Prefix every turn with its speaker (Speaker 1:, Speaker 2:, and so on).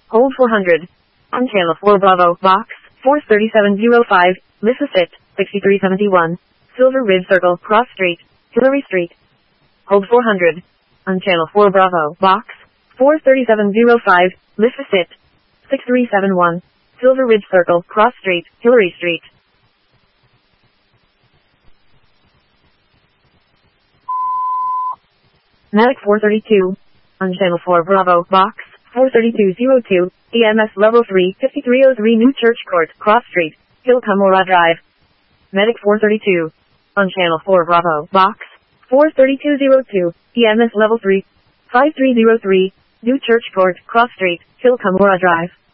Speaker 1: Hold 400. On channel 4 Bravo, box, 43705, Mississippi, 6371. Silver Ridge Circle, Cross Street, Hillary Street. Hold 400. On channel 4 Bravo, box, 43705, Mississippi, 6371. Silver Ridge Circle, Cross Street, Hillary Street. Medic 432. On channel 4 Bravo, box, 43202, EMS level 3, 5303 New Church Court, Cross Street, Hillcamora Drive. Medic 432. On channel 4 Bravo, box, 43202, EMS level 3, 5303, New Church Court, Cross Street, Hillcamora Drive.